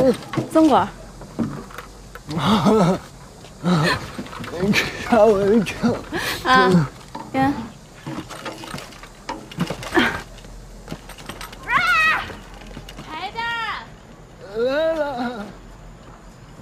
松果。 开玩笑。 啊，跟。孩子。